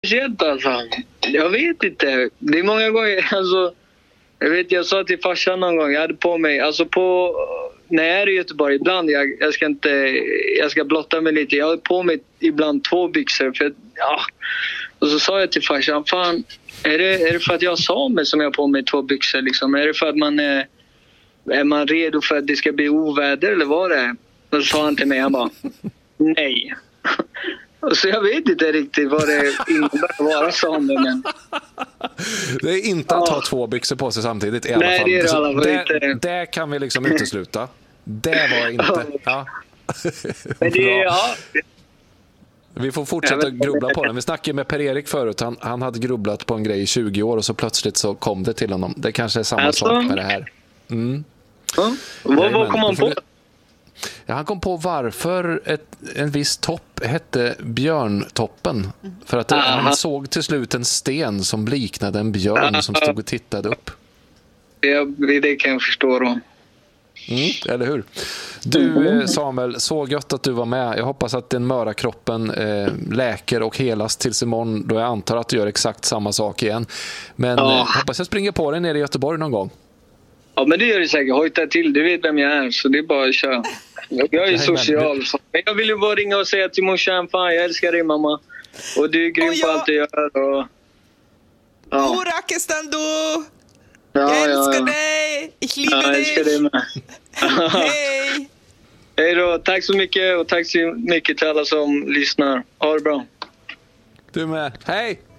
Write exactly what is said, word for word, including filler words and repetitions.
speciellt alltså. Jag vet inte. Det är många gånger, alltså. Jag vet, jag sa till farsan någon gång, jag hade på mig, alltså på, när jag är i Göteborg ibland, jag, jag ska inte, jag ska blotta mig lite. Jag har på mig ibland två byxor, för ja. Och så sa jag till farsan, fan, är det, är det för att jag sa mig som jag har på mig två byxor liksom? Är det för att man är, är man redo för att det ska bli oväder eller vad det är? Och så sa han till mig, han bara, nej. Och så jag vet inte riktigt vad det innebär att vara same, men... Det är inte att ja. ha två byxor på sig samtidigt i alla Nej, fall. det är det, alla fall det, inte. det kan vi liksom utesluta. Det var inte. Ja. Men det är, ja. Vi får fortsätta grubbla på den. Vi snackade med Per-Erik förut. Han, han hade grubblat på en grej i tjugo år och så plötsligt så kom det till honom. Det kanske är samma alltså. sak med det här. Mm. Ja. Vad, vad kom han på? Ja, han kom på varför ett, en viss topp hette Björntoppen. För att det, han såg till slut en sten som liknade en björn som stod och tittade upp. Ja, det kan jag förstå då. Mm, eller hur? Du Samuel, så gött att du var med. Jag hoppas att den möra kroppen eh, läker och helas tills imorgon, då jag antar att du gör exakt samma sak igen. Men ja. eh, hoppas jag springer på dig nere i Göteborg någon gång. Ja, men det gör det säkert. Hojta till, du vet vem jag är, så det är bara att köra. Jag är social. Men jag vill ju bara ringa och säga till morsan, fan jag älskar dig mamma. Och du är grym på allt du gör. Och... Ja. Oh, Rakestan då! Ja, jag älskar ja, ja. dig! Ich liebe ja, jag älskar dig med. Hej! Hej då, tack så mycket och tack så mycket till alla som lyssnar. Ha det bra. Du med, hej!